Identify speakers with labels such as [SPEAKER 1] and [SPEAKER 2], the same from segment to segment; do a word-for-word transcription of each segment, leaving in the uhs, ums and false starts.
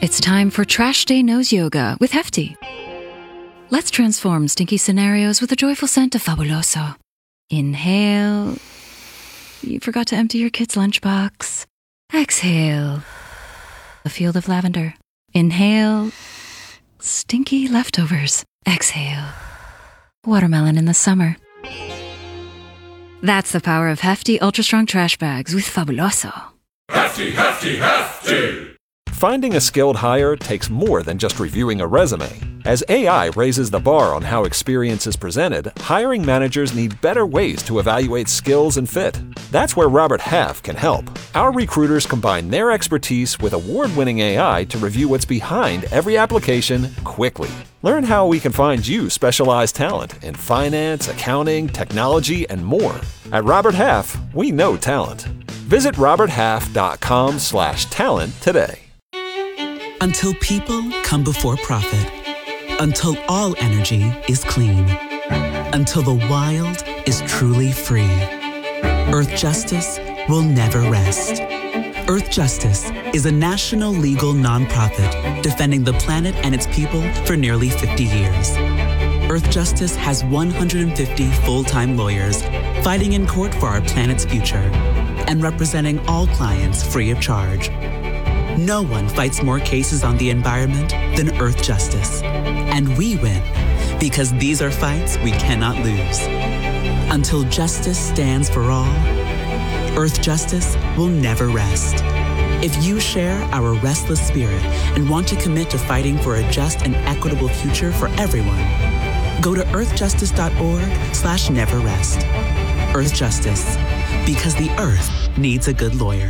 [SPEAKER 1] It's time for Trash Day Nose Yoga with Hefty. Let's transform stinky scenarios with a joyful scent of Fabuloso. Inhale. You forgot to empty your kid's lunchbox. Exhale. A field of lavender. Inhale. Stinky leftovers. Exhale. Watermelon in the summer. That's the power of Hefty Ultra Strong Trash Bags with Fabuloso.
[SPEAKER 2] Hefty, hefty, hefty!
[SPEAKER 3] Finding a skilled hire takes more than just reviewing a resume. As A I raises the bar on how experience is presented, hiring managers need better ways to evaluate skills and fit. That's where Robert Half can help. Our recruiters combine their expertise with award-winning A I to review what's behind every application quickly. Learn how we can find you specialized talent in finance, accounting, technology, and more. At Robert Half, we know talent. Visit roberthalf.com slash talent today.
[SPEAKER 4] Until people come before profit. Until all energy is clean. Until the wild is truly free. Earth Justice will never rest. Earth Justice is a national legal nonprofit defending the planet and its people for nearly fifty years. Earth Justice has one hundred fifty full-time lawyers fighting in court for our planet's future and representing all clients free of charge. No one fights more cases on the environment than Earth Justice. And we win because these are fights we cannot lose. Until justice stands for all, Earth Justice will never rest. If you share our restless spirit and want to commit to fighting for a just and equitable future for everyone, go to earthjustice.org slash never rest. Earth Justice, because the Earth needs a good lawyer.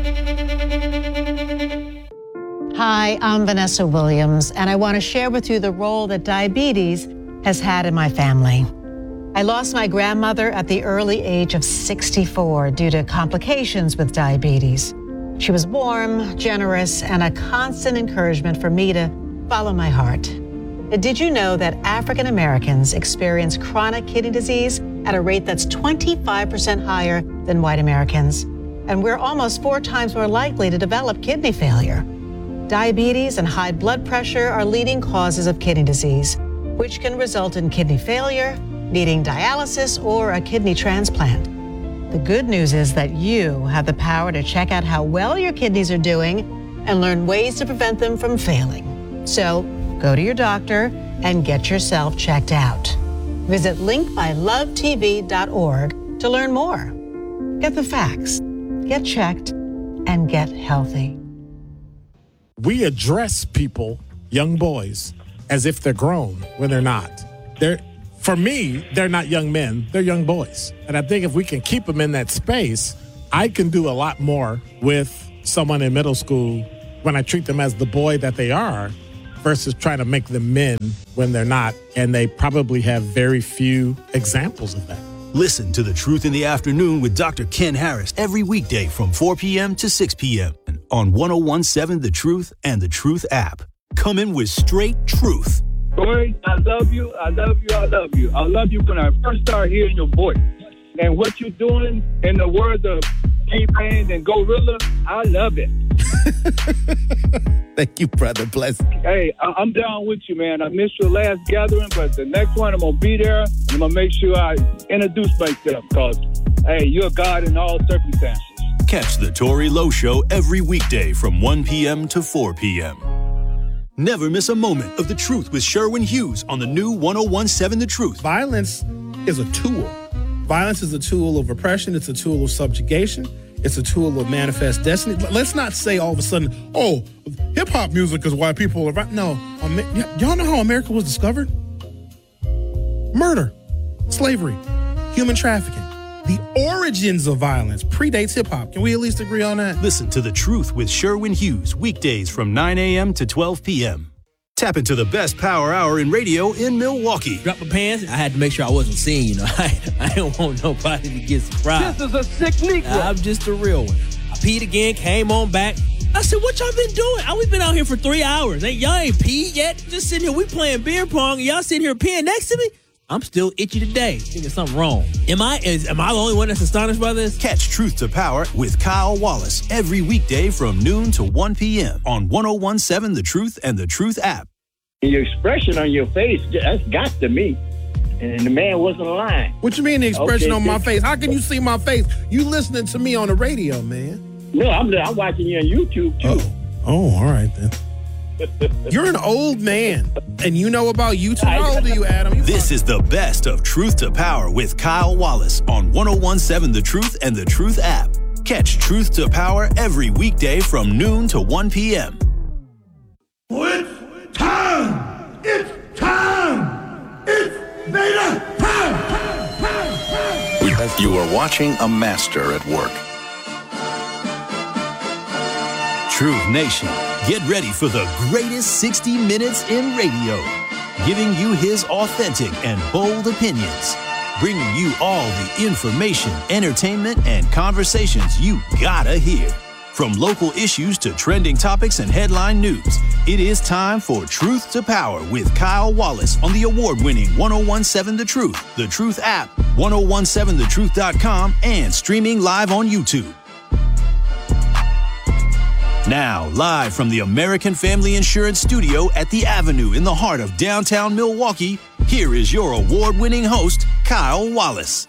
[SPEAKER 5] Hi, I'm Vanessa Williams, and I want to share with you the role that diabetes has had in my family. I lost my grandmother at the early age of sixty-four due to complications with diabetes. She was warm, generous, and a constant encouragement for me to follow my heart. Did you know that African Americans experience chronic kidney disease at a rate that's twenty-five percent higher than white Americans? And we're almost four times more likely to develop kidney failure. Diabetes and high blood pressure are leading causes of kidney disease, which can result in kidney failure, needing dialysis, or a kidney transplant. The good news is that you have the power to check out how well your kidneys are doing and learn ways to prevent them from failing. So go to your doctor and get yourself checked out. Visit link by love t v dot org to learn more. Get the facts, get checked, and get healthy.
[SPEAKER 6] We address people, young boys, as if they're grown when they're not. They're, for me, they're not young men, they're young boys. And I think if we can keep them in that space, I can do a lot more with someone in middle school when I treat them as the boy that they are versus trying to make them men when they're not. And they probably have very few examples of that.
[SPEAKER 7] Listen to The Truth in the Afternoon with Doctor Ken Harris every weekday from four p.m. to six p.m. on one oh one point seven The Truth and The Truth app. Coming with straight truth.
[SPEAKER 8] Corey, I love you, I love you, I love you. I love you when I first started hearing your voice. And what you're doing, in the words of T-Pain and Gorilla, I love it.
[SPEAKER 6] Thank you, brother. Bless.
[SPEAKER 8] Hey, I- I'm down with you, man. I missed your last gathering, but the next one I'm going to be there. And I'm going to make sure I introduce myself because, hey, you're God in all circumstances.
[SPEAKER 7] Catch The Tory Lowe Show every weekday from one p.m. to four p.m. Never miss a moment of The Truth with Sherwin Hughes on the new one oh one point seven The Truth.
[SPEAKER 6] Violence is a tool. Violence is a tool of oppression. It's a tool of subjugation. It's a tool of manifest destiny. Let's not say all of a sudden, oh, hip-hop music is why people are right. No. Y'all know how America was discovered? Murder, slavery, human trafficking. The origins of violence predates hip-hop. Can we at least agree on that?
[SPEAKER 7] Listen to The Truth with Sherwin Hughes weekdays from nine a.m. to twelve p.m. Tap into the best power hour in radio in Milwaukee.
[SPEAKER 9] Drop my pants. I had to make sure I wasn't seen. You know, I, I don't want nobody to get surprised.
[SPEAKER 8] This is a sick Negro.
[SPEAKER 9] I'm just a real one. I peed again, came on back. I said, what y'all been doing? I, we've been out here for three hours. Ain't y'all ain't peed yet? Just sitting here. We playing beer pong. And y'all sitting here peeing next to me? I'm still itchy today. Thinking something wrong. Am I is am I the only one that's astonished by this?
[SPEAKER 7] Catch Truth to Power with Kyle Wallace every weekday from noon to one p.m. on one oh one seven The Truth and The Truth app.
[SPEAKER 8] Your expression on your face, that's got to me. And the man wasn't lying.
[SPEAKER 6] What you mean the expression
[SPEAKER 8] Okay,
[SPEAKER 6] on my
[SPEAKER 8] this-
[SPEAKER 6] face? How can you see my face? You listening to me on the radio, man.
[SPEAKER 8] No, I'm, I'm watching you on YouTube, too.
[SPEAKER 6] Oh, oh all right, then. You're an old man, and you know about YouTube. How old are you, Adam? You
[SPEAKER 7] This is the best of Truth to Power with Kyle Wallace on one oh one seven The Truth and The Truth app. Catch Truth to Power every weekday from noon to one p.m.
[SPEAKER 2] It's time! It's time! It's Vader time!
[SPEAKER 10] You are watching a master at work.
[SPEAKER 7] Truth Nation, get ready for the greatest sixty minutes in radio, giving you his authentic and bold opinions, bringing you all the information, entertainment, and conversations you gotta hear. From local issues to trending topics and headline news, it is time for Truth to Power with Kyle Wallace on the award-winning one oh one seven The Truth, The Truth app, ten seventeen the truth dot com, and streaming live on YouTube. Now, live from the American Family Insurance Studio at The Avenue in the heart of downtown Milwaukee, here is your award-winning host, Kyle Wallace.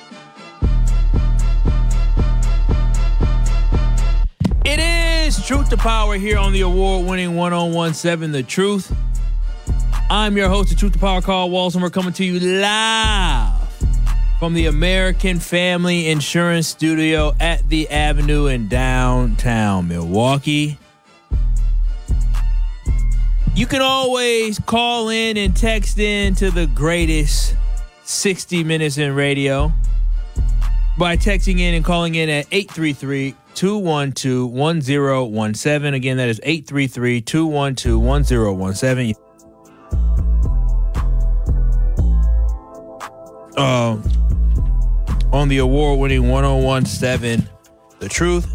[SPEAKER 9] It is Truth to Power here on the award-winning ten seventeen The Truth. I'm your host of Truth to Power, Kyle Wallace, and we're coming to you live from the American Family Insurance Studio at The Avenue in downtown Milwaukee. You can always call in and text in to the greatest sixty minutes in radio by texting in and calling in at eight three three, two one two, one zero one seven. Again, that is eight three three, two one two, one zero one seven. Uh, on the award-winning ten seventeen The Truth.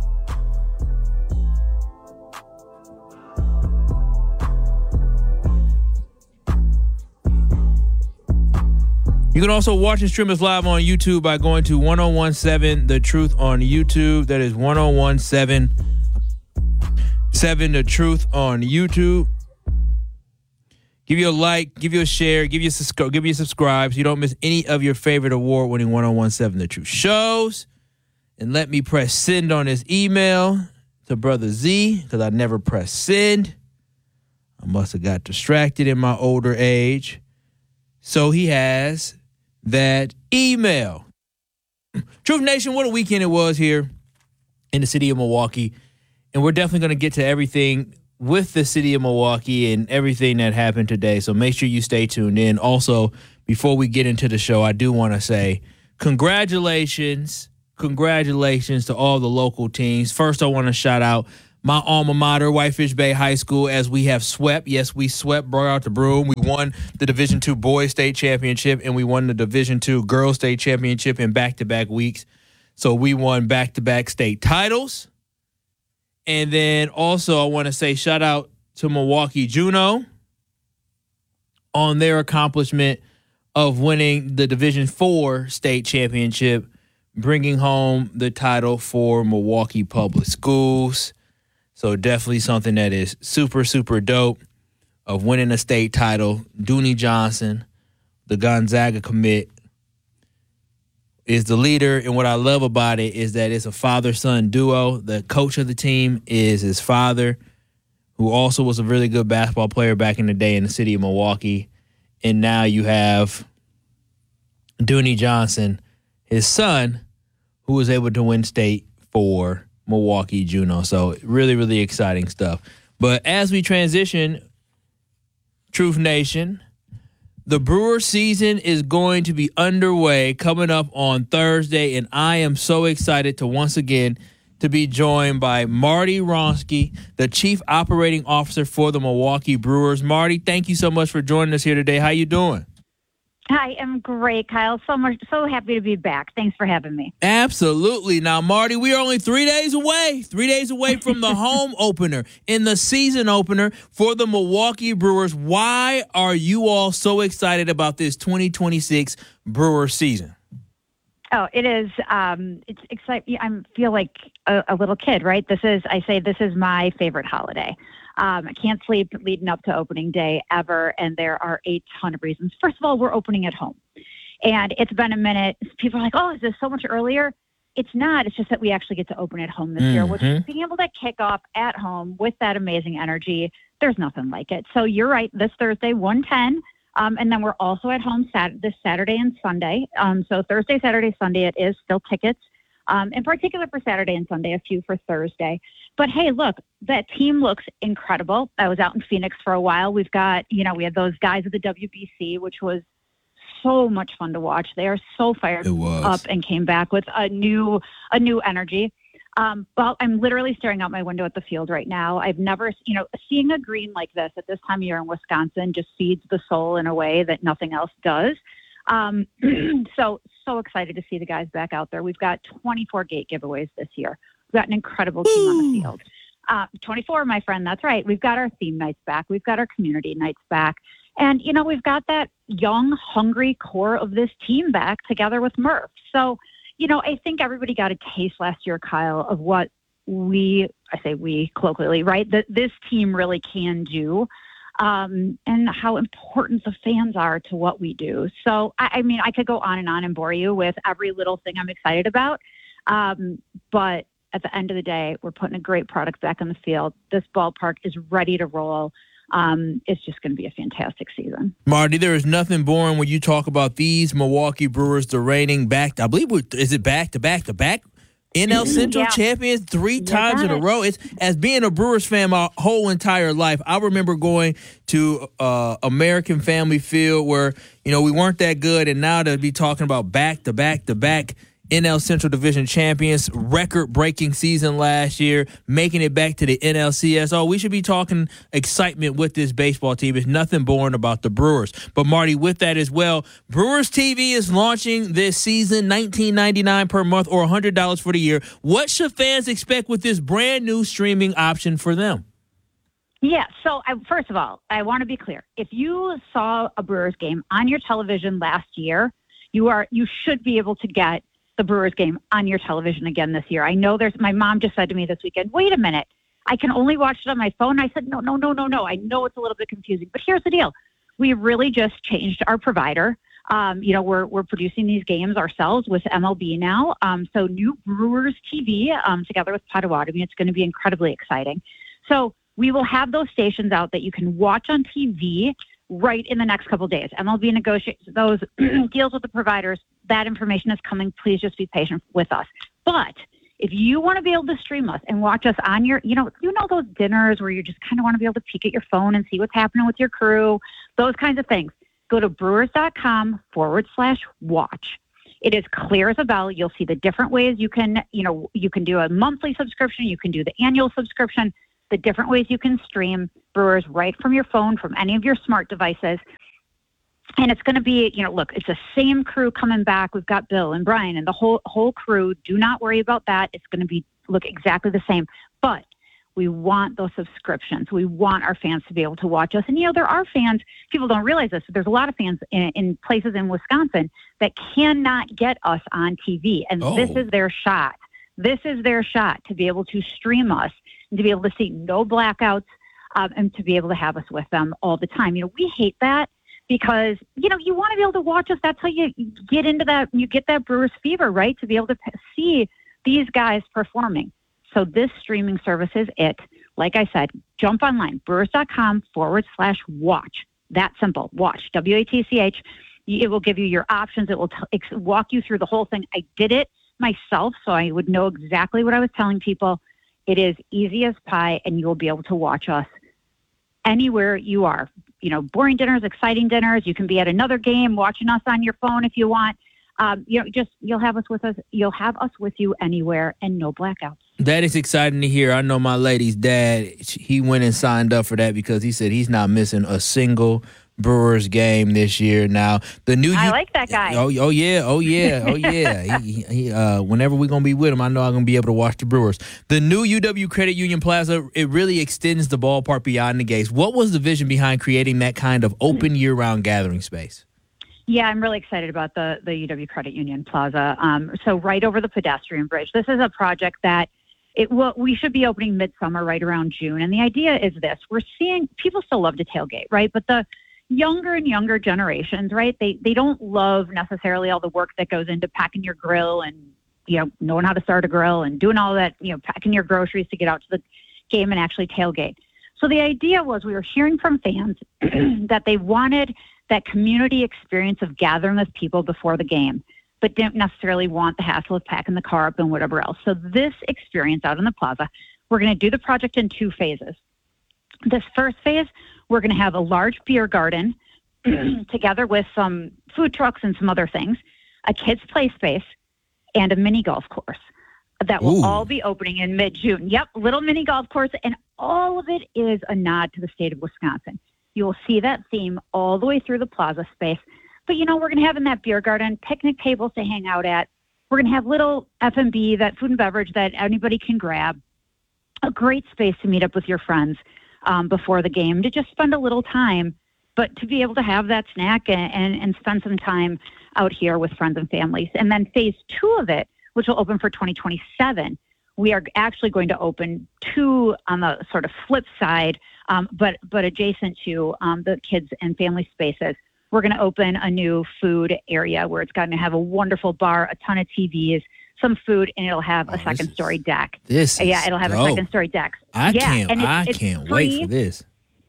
[SPEAKER 9] You can also watch and stream us live on YouTube by going to ten seventeen The Truth on YouTube. That is ten seventeen The Truth on YouTube. Give you a like, give you a share, give you a, give you a subscribe so you don't miss any of your favorite award-winning ten seventeen The Truth shows. And let me press send on this email to Brother Z, because I never pressed send. I must have got distracted in my older age. So he has that email. Truth Nation, what a weekend it was here in the city of Milwaukee. And we're definitely going to get to everything with the city of Milwaukee and everything that happened today. So make sure you stay tuned in. Also, before we get into the show, I do want to say congratulations, congratulations to all the local teams. First, I want to shout out my alma mater, Whitefish Bay High School, as we have swept. Yes, we swept, brought out the broom. We won the Division two Boys State Championship, and we won the Division two Girls State Championship in back-to-back weeks. So we won back-to-back state titles. And then also I want to say shout out to Milwaukee Juno on their accomplishment of winning the Division four state championship, bringing home the title for Milwaukee Public Schools. So definitely something that is super, super dope of winning a state title. Dooney Johnson, the Gonzaga commit, is the leader, and what I love about it is that it's a father-son duo. The coach of the team is his father, who also was a really good basketball player back in the day in the city of Milwaukee. And now you have Dooney Johnson, his son, who was able to win state for Milwaukee Juno. So really, really exciting stuff. But as we transition, Truth Nation, the Brewer season is going to be underway coming up on Thursday, and I am so excited to once again to be joined by Marty Wronski, the Chief Operating Officer for the Milwaukee Brewers. Marty, thank you so much for joining us here today. How you doing?
[SPEAKER 11] I am great, Kyle. So much, so happy to be back. Thanks for having me.
[SPEAKER 9] Absolutely. Now, Marty, we are only three days away, three days away from the home opener in the season opener for the Milwaukee Brewers. Why are you all so excited about this twenty twenty-six Brewers season?
[SPEAKER 11] Oh, it is. Um, it's exciting. I feel like a, a little kid, right? This is, I say, this is my favorite holiday. Um, I can't sleep leading up to opening day ever, and there are a ton of reasons. First of all, we're opening at home, and it's been a minute. People are like, oh, is this so much earlier? It's not. It's just that we actually get to open at home this mm-hmm. year, which is being able to kick off at home with that amazing energy. There's nothing like it. So you're right, this Thursday, one ten, um, and then we're also at home sat- this Saturday and Sunday. Um, so Thursday, Saturday, Sunday, it is still tickets, um, in particular for Saturday and Sunday, a few for Thursday. But hey, look, that team looks incredible. I was out in Phoenix for a while. We've got, you know, we had those guys at the W B C, which was so much fun to watch. They are so fired up and came back with a new, a new energy. Um, well, I'm literally staring out my window at the field right now. I've never, you know, seeing a green like this at this time of year in Wisconsin just feeds the soul in a way that nothing else does. Um, so, so excited to see the guys back out there. We've got twenty-four gate giveaways this year. We've got an incredible team on the field. Uh, twenty-four, my friend, that's right. We've got our theme nights back. We've got our community nights back. And, you know, we've got that young, hungry core of this team back together with Murph. So, you know, I think everybody got a taste last year, Kyle, of what we, I say we colloquially, right, that this team really can do, um, and how important the fans are to what we do. So, I, I mean, I could go on and on and bore you with every little thing I'm excited about. Um, but at the end of the day, we're putting a great product back on the field. This ballpark is ready to roll. Um, it's just going to be a fantastic season.
[SPEAKER 9] Marty, there is nothing boring when you talk about these Milwaukee Brewers, the reigning back, I believe, is it back to back to back N L Central
[SPEAKER 11] yeah.
[SPEAKER 9] champions three
[SPEAKER 11] You
[SPEAKER 9] times in
[SPEAKER 11] got
[SPEAKER 9] a
[SPEAKER 11] it.
[SPEAKER 9] row? It's as being a Brewers fan my whole entire life. I remember going to uh, American Family Field where, you know, we weren't that good, and now to be talking about back to back to back N L Central Division champions, record-breaking season last year, making it back to the N L C S. Oh, we should be talking excitement with this baseball team. There's nothing boring about the Brewers. But, Marty, with that as well, Brewers T V is launching this season, nineteen ninety-nine dollars per month or one hundred dollars for the year. What should fans expect with this brand-new streaming option for them?
[SPEAKER 11] Yeah, so I, first of all, I want to be clear. If you saw a Brewers game on your television last year, you are you should be able to get the Brewers game on your television again this year. I know there's, my mom just said to me this weekend, wait a minute, I can only watch it on my phone. I said, no, no, no, no, no. I know it's a little bit confusing, but here's the deal. We really just changed our provider. Um, you know, we're, we're producing these games ourselves with M L B now. Um, so new Brewers T V um, together with Potawatomi. It's going to be incredibly exciting. So we will have those stations out that you can watch on T V right in the next couple of days. M L B negotiates those deals with the providers. That information is coming. Please just be patient with us. But if you want to be able to stream us and watch us on your, you know, you know those dinners where you just kind of want to be able to peek at your phone and see what's happening with your crew, those kinds of things, go to brewers.com forward slash watch. It is clear as a bell. You'll see the different ways you can, you know, you can do a monthly subscription. You can do the annual subscription, the different ways you can stream Brewers right from your phone, from any of your smart devices. And it's going to be, you know, look, it's the same crew coming back. We've got Bill and Brian and the whole whole crew. Do not worry about that. It's going to be look exactly the same. But we want those subscriptions. We want our fans to be able to watch us. And, you know, there are fans, people don't realize this, but there's a lot of fans in, in places in Wisconsin that cannot get us on T V. And
[SPEAKER 9] Oh.
[SPEAKER 11] this is their shot. This is their shot to be able to stream us and to be able to see no blackouts um, and to be able to have us with them all the time. You know, we hate that. Because, you know, you want to be able to watch us. That's how you get into that, you get that Brewers fever, right? To be able to p- see these guys performing. So this streaming service is it. Like I said, jump online, brewers.com forward slash watch. That simple, watch, W A T C H. It will give you your options. It will t- ex- walk you through the whole thing. I did it myself, so I would know exactly what I was telling people. It is easy as pie, and you will be able to watch us anywhere you are. You know, boring dinners, exciting dinners. You can be at another game watching us on your phone if you want. Um, you know, just you'll have us with us. You'll have us with you anywhere, and no blackouts.
[SPEAKER 9] That is exciting to hear. I know my lady's dad, he went and signed up for that because he said he's not missing a single Brewers game this year. Now, the new
[SPEAKER 11] I
[SPEAKER 9] U-
[SPEAKER 11] like that guy.
[SPEAKER 9] Oh, oh yeah, oh yeah, oh yeah. he, he, uh, whenever we're gonna be with him, I know I'm gonna be able to watch the Brewers. The new U W Credit Union Plaza, it really extends the ballpark beyond the gates. What was the vision behind creating that kind of open year-round gathering space?
[SPEAKER 11] Yeah, I'm really excited about the, the U W Credit Union Plaza. Um, so right over the pedestrian bridge. This is a project that it will, we should be opening midsummer right around June. And the idea is this. We're seeing people still love to tailgate, right? But the younger and younger generations, right, they, they don't love necessarily all the work that goes into packing your grill and, you know, knowing how to start a grill and doing all that, you know, packing your groceries to get out to the game and actually tailgate. So the idea was we were hearing from fans that they wanted that community experience of gathering with people before the game, but didn't necessarily want the hassle of packing the car up and whatever else. So this experience out in the plaza, we're going to do the project in two phases. This first phase, we're going to have a large beer garden together with some food trucks and some other things, a kids' play space, and a mini golf course that will
[SPEAKER 9] Ooh.
[SPEAKER 11] all be opening in mid-June. Yep, little mini golf course, and all of it is a nod to the state of Wisconsin. You will see that theme all the way through the plaza space. But, you know, we're going to have in that beer garden picnic tables to hang out at. We're going to have little F and B, that food and beverage that anybody can grab. A great space to meet up with your friends um, before the game, to just spend a little time, but to be able to have that snack and, and, and spend some time out here with friends and families. And then phase two of it, which will open for twenty twenty-seven, we are actually going to open two on the sort of flip side, um, but but adjacent to um, the kids and family spaces. We're going to open a new food area where it's going to have a wonderful bar, a ton of T Vs, some food, and it'll have
[SPEAKER 9] oh,
[SPEAKER 11] a second
[SPEAKER 9] is,
[SPEAKER 11] story deck.
[SPEAKER 9] This
[SPEAKER 11] yeah,
[SPEAKER 9] is
[SPEAKER 11] it'll have
[SPEAKER 9] dope.
[SPEAKER 11] a second story deck.
[SPEAKER 9] I
[SPEAKER 11] yeah,
[SPEAKER 9] can't.
[SPEAKER 11] and it's,
[SPEAKER 9] I
[SPEAKER 11] it's
[SPEAKER 9] can't
[SPEAKER 11] free.
[SPEAKER 9] wait for this.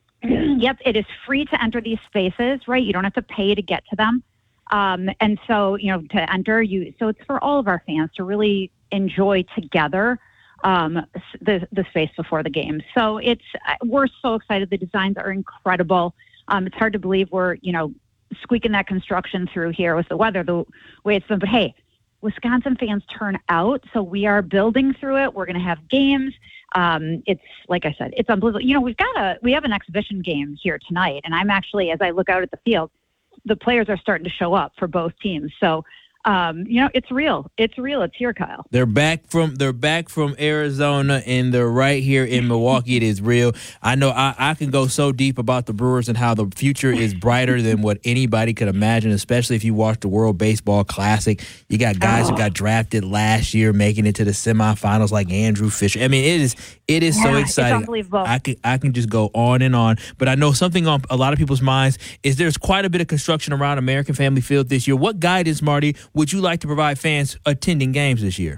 [SPEAKER 11] Yep, it is free to enter these spaces, right? You don't have to pay to get to them. Um, and so, you know, to enter you, so it's for all of our fans to really enjoy together um, the, the space before the game. So it's, we're so excited. The designs are incredible. Um, it's hard to believe we're, you know, squeaking that construction through here with the weather, the way it's been, but hey, Wisconsin fans turn out. So we are building through it. We're going to have games. Um, it's like I said, it's unbelievable. You know, we've got a, we have an exhibition game here tonight. And I'm actually, as I look out at the field, the players are starting to show up for both teams. So, um, you know, it's real. It's real. It's here, Kyle.
[SPEAKER 9] They're back from they're back from Arizona, and they're right here in Milwaukee. It is real. I know I, I can go so deep about the Brewers and how the future is brighter than what anybody could imagine, especially if you watch the World Baseball Classic. You got guys oh. who got drafted last year making it to the semifinals like Andrew Fisher. I mean, it is it is
[SPEAKER 11] yeah,
[SPEAKER 9] so exciting.
[SPEAKER 11] It's unbelievable.
[SPEAKER 9] I can I can just go on and on. But I know something on a lot of people's minds is there's quite a bit of construction around American Family Field this year. What guidance, Marty, would you like to provide fans attending games this year?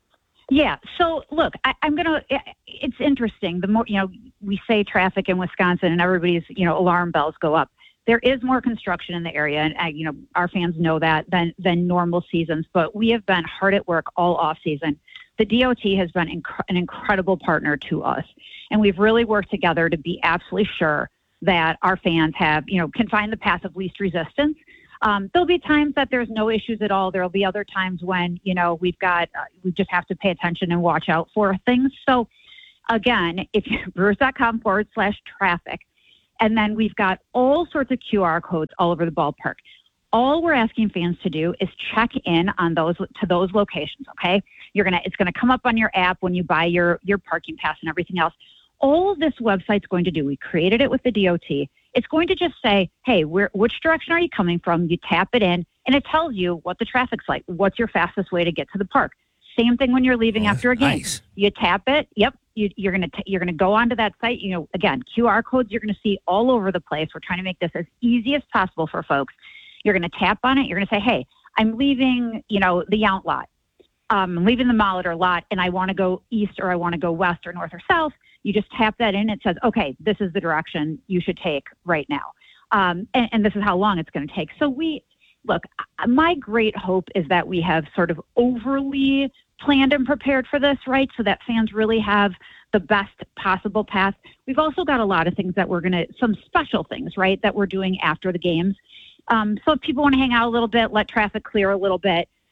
[SPEAKER 11] Yeah. So look, I, I'm going to, it's interesting. The more, you know, we say traffic in Wisconsin and everybody's, you know, alarm bells go up. There is more construction in the area. And, uh, you know, our fans know that than, than normal seasons, but we have been hard at work all off season. The D O T has been inc- an incredible partner to us. And we've really worked together to be absolutely sure that our fans have, you know, can find the path of least resistance. Um, there'll be times that there's no issues at all. There'll be other times when, you know, we've got, uh, we just have to pay attention and watch out for things. So again, if you brewers.com forward slash traffic, and then we've got all sorts of Q R codes all over the ballpark. All we're asking fans to do is check in on those, to those locations. Okay. You're going to, it's going to come up on your app when you buy your, your parking pass and everything else. All this website's going to do, we created it with the D O T. It's going to just say, hey, where, which direction are you coming from? You tap it in, and it tells you what the traffic's like. What's your fastest way to get to the park? Same thing when you're leaving
[SPEAKER 9] oh,
[SPEAKER 11] after a game.
[SPEAKER 9] Nice.
[SPEAKER 11] You tap it. Yep. You, you're gonna t- you're gonna go onto that site. You know, again, Q R codes you're gonna see all over the place. We're trying to make this as easy as possible for folks. You're gonna tap on it. You're gonna say, hey, I'm leaving, you know, the Yount lot. Um, I'm leaving the Molitor lot, and I want to go east, or I want to go west, or north, or south. You just tap that in. It says, okay, this is the direction you should take right now. Um, and, and this is how long it's going to take. So we, look, my great hope is that we have sort of overly planned and prepared for this, right? So that fans really have the best possible path. We've also got a lot of things that we're going to, some special things, right, that we're doing after the games. Um, so if people want to hang out a little bit, let traffic clear a little bit,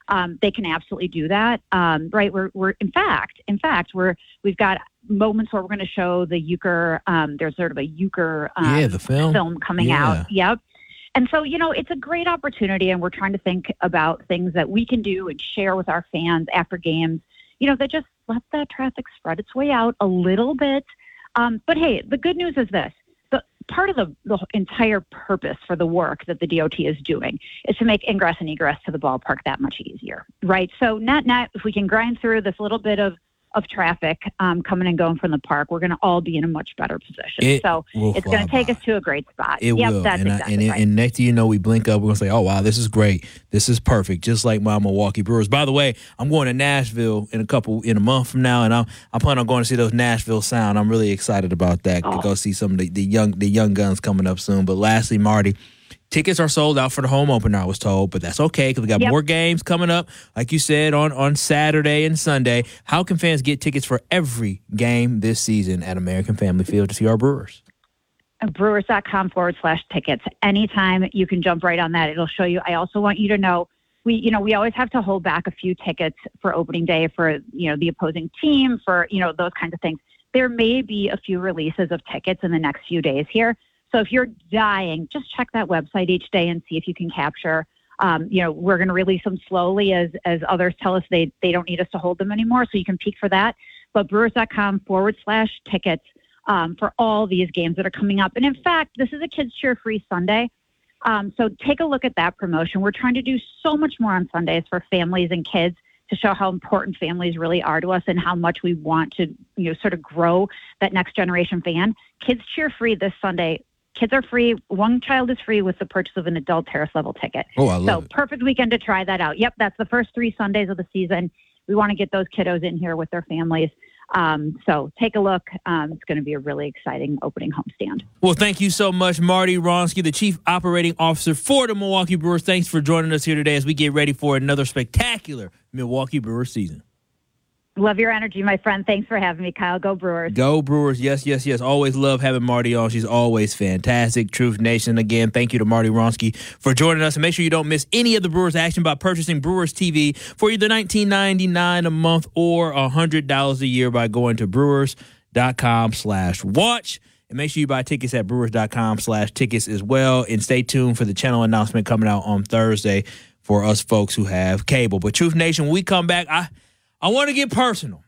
[SPEAKER 11] um, they can absolutely do that. Um, right? We're we're in fact, in fact, we're we've got moments where we're going to show the euchre. Um, there's sort of a euchre um,
[SPEAKER 9] yeah, the film.
[SPEAKER 11] film coming
[SPEAKER 9] yeah.
[SPEAKER 11] out. Yep. And so, you know, it's a great opportunity, and we're trying to think about things that we can do and share with our fans after games, you know, that just let that traffic spread its way out a little bit. Um, but hey, the good news is this. The part of the, the entire purpose for the work that the D O T is doing is to make ingress and egress to the ballpark that much easier, right? So net, net, if we can grind through this little bit of of traffic um, coming and going from the park, we're going to all be in a much better position.
[SPEAKER 9] It
[SPEAKER 11] so it's going to take us to a great spot.
[SPEAKER 9] It
[SPEAKER 11] yep,
[SPEAKER 9] will.
[SPEAKER 11] That's
[SPEAKER 9] and,
[SPEAKER 11] exactly
[SPEAKER 9] I, and,
[SPEAKER 11] right.
[SPEAKER 9] and next thing you know, we blink up, we're going to say, oh, wow, this is great. This is perfect. Just like my Milwaukee Brewers. By the way, I'm going to Nashville in a couple, in a month from now, and I'm, I'm planning on going to see those Nashville Sound. I'm really excited about that,
[SPEAKER 11] oh.
[SPEAKER 9] to go see some of the, the young the young guns coming up soon. But lastly, Marty, tickets are sold out for the home opener, I was told, but that's okay because we got
[SPEAKER 11] yep.
[SPEAKER 9] more games coming up, like you said, on, on Saturday and Sunday. How can fans get tickets for every game this season at American Family Field to see our Brewers?
[SPEAKER 11] Brewers.com forward slash tickets. Anytime you can jump right on that. It'll show you. I also want you to know, we, you know, we always have to hold back a few tickets for opening day for, you know, the opposing team, for, you know, those kinds of things. There may be a few releases of tickets in the next few days here. So if you're dying, just check that website each day and see if you can capture. Um, you know, we're going to release them slowly as as others tell us they they don't need us to hold them anymore. So you can peek for that. But Brewers.com forward slash tickets um, for all these games that are coming up. And in fact, this is a Kids Cheer Free Sunday. Um, so take a look at that promotion. We're trying to do so much more on Sundays for families and kids to show how important families really are to us and how much we want to, you know, sort of grow that next generation fan. Kids Cheer Free this Sunday. Kids are free. One child is free with the purchase of an adult terrace level ticket.
[SPEAKER 9] Oh, I love
[SPEAKER 11] so
[SPEAKER 9] it.
[SPEAKER 11] Perfect weekend to try that out. Yep, that's the first three Sundays of the season. We want to get those kiddos in here with their families. Um, so take a look. Um, it's going to be a really exciting opening homestand.
[SPEAKER 9] Well, thank you so much, Marty Wronski, the Chief Operating Officer for the Milwaukee Brewers. Thanks for joining us here today as we get ready for another spectacular Milwaukee Brewers season.
[SPEAKER 11] Love your energy, my friend. Thanks for having me, Kyle. Go Brewers.
[SPEAKER 9] Go Brewers. Yes, yes, yes. Always love having Marty on. She's always fantastic. Truth Nation, again, thank you to Marty Wronski for joining us. And make sure you don't miss any of the Brewers action by purchasing Brewers T V for either nineteen ninety-nine dollars a month or one hundred dollars a year by going to brewers.com slash watch. And make sure you buy tickets at brewers.com slash tickets as well. And stay tuned for the channel announcement coming out on Thursday for us folks who have cable. But Truth Nation, when we come back, I... I want to get personal.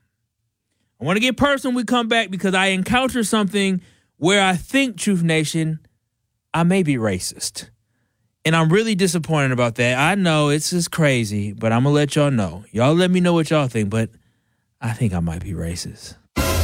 [SPEAKER 9] I want to get personal when we come back because I encountered something where I think, Truth Nation, I may be racist. And I'm really disappointed about that. I know it's just crazy, but I'm going to let y'all know. Y'all let me know what y'all think, but I think I might be racist.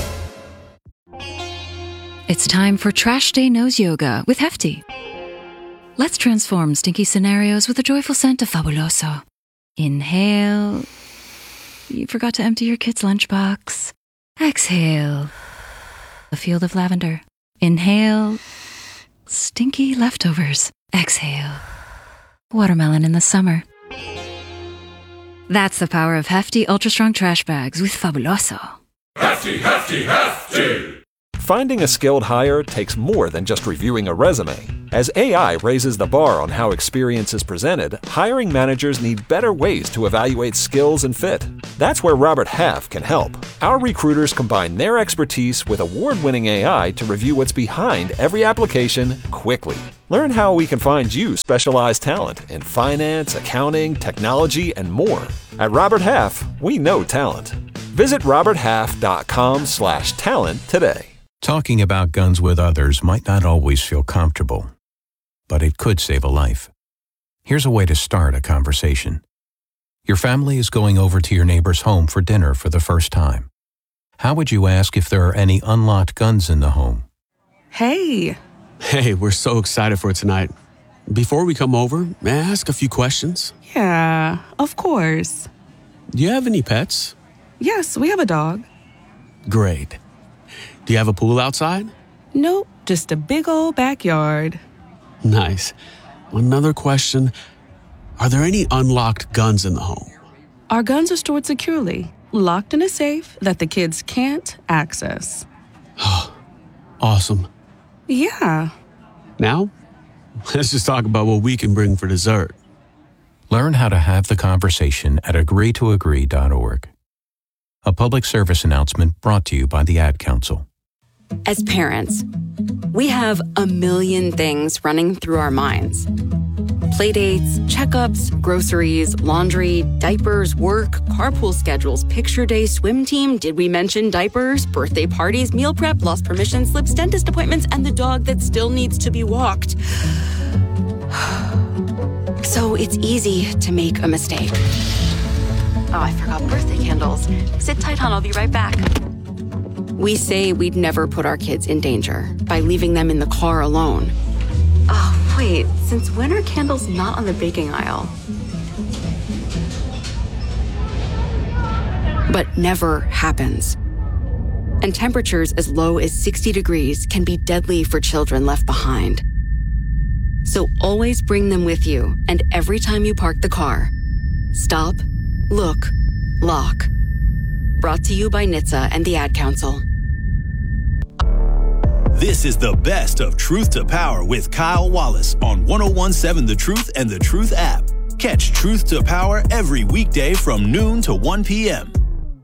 [SPEAKER 1] It's time for Trash Day Nose Yoga with Hefty. Let's transform stinky scenarios with a joyful scent of Fabuloso. Inhale. You forgot to empty your kid's lunchbox. Exhale. A field of lavender. Inhale. Stinky leftovers. Exhale. Watermelon in the summer. That's the power of Hefty Ultra Strong Trash Bags with Fabuloso.
[SPEAKER 2] Hefty, hefty, hefty!
[SPEAKER 3] Finding a skilled hire takes more than just reviewing a resume. As A I raises the bar on how experience is presented, hiring managers need better ways to evaluate skills and fit. That's where Robert Half can help. Our recruiters combine their expertise with award-winning A I to review what's behind every application quickly. Learn how we can find you specialized talent in finance, accounting, technology, and more. At Robert Half, we know talent. Visit roberthalf.com slash talent today.
[SPEAKER 12] Talking about guns with others might not always feel comfortable, but it could save a life. Here's a way to start a conversation. Your family is going over to your neighbor's home for dinner for the first time. How would you ask if there are any unlocked guns in the home?
[SPEAKER 13] Hey. Hey, we're so excited for tonight. Before we come over, may I ask a few questions?
[SPEAKER 14] Yeah, of course.
[SPEAKER 13] Do you have any pets?
[SPEAKER 14] Yes, we have a dog.
[SPEAKER 13] Great. Do you have a pool outside?
[SPEAKER 14] Nope, just a big old backyard.
[SPEAKER 13] Nice. Another question. Are there any unlocked guns in the home?
[SPEAKER 14] Our guns are stored securely, locked in a safe that the kids can't access.
[SPEAKER 13] Awesome.
[SPEAKER 14] Yeah.
[SPEAKER 13] Now, let's just talk about what we can bring for dessert.
[SPEAKER 12] Learn how to have the conversation at agree to agree dot org. A public service announcement brought to you by the Ad Council.
[SPEAKER 15] As parents, we have a million things running through our minds. Playdates, checkups, groceries, laundry, diapers, work, carpool schedules, picture day, swim team, did we mention diapers, birthday parties, meal prep, lost permission slips, dentist appointments, and the dog that still needs to be walked. So it's easy to make a mistake. Oh, I forgot birthday candles. Sit tight, hon, I'll be right back. We say we'd never put our kids in danger by leaving them in the car alone. Oh, wait, since when are candles not on the baking aisle? But never happens. And temperatures as low as sixty degrees can be deadly for children left behind. So always bring them with you, and every time you park the car, stop, look, lock. Brought to you by N H T S A and the Ad Council.
[SPEAKER 7] This is the best of Truth to Power with Kyle Wallace on one oh one seven The Truth and The Truth app. Catch Truth to Power every weekday from noon to one p.m.